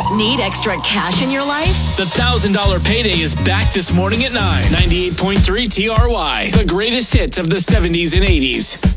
Need extra cash in your life? The $1,000 payday is back this morning at 9. 98.3 TRY, the greatest hits of the 70s and 80s.